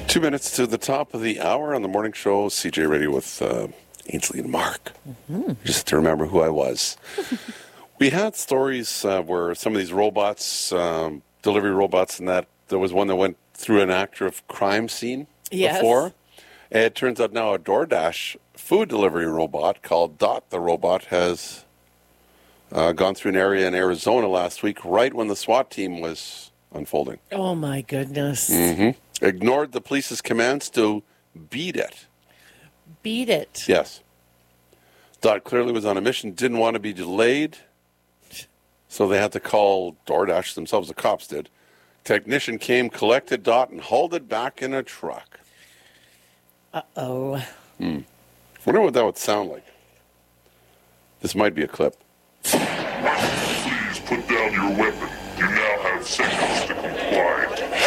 2 minutes to the top of the hour on the morning show. CJ Radio with Ainsley and Mark. Just to remember who I was. We had stories where some of these robots, delivery robots, and that there was one that went through an active crime scene before. And it turns out now a DoorDash food delivery robot called Dot the Robot has gone through an area in Arizona last week right when the SWAT team was unfolding. Oh, my goodness. Ignored the police's commands to beat it. Beat it. Yes. Dot clearly was on a mission, didn't want to be delayed, so they had to call DoorDash themselves, the cops did. Technician came, collected Dot, and hauled it back in a truck. Uh-oh. Wonder what that would sound like. This might be a clip. Please put down your weapon. You now have seconds to comply. 4, 3, 2, 1.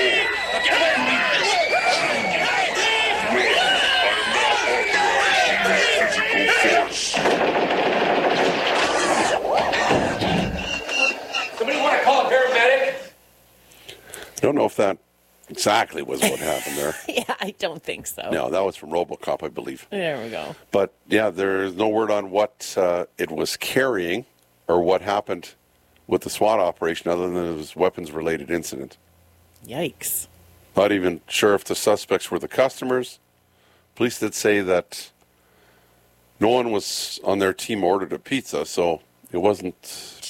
I am now authorizing physical force. Somebody want to call a paramedic? I don't know if that exactly was what happened there. Yeah, I don't think so. No, that was from RoboCop, I believe. There we go. But, yeah, there's no word on what it was carrying or what happened with the SWAT operation other than it was a weapons-related incident. Yikes. Not even sure if the suspects were the customers. Police did say that no one was on their team ordered a pizza, so it wasn't